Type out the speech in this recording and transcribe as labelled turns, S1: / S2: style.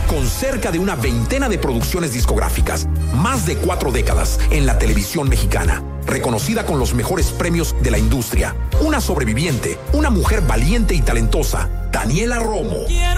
S1: con cerca de una veintena de producciones discográficas, más de 4 décadas en la televisión mexicana, reconocida con los mejores premios de la industria, una sobreviviente, una mujer valiente y talentosa, Daniela Romo.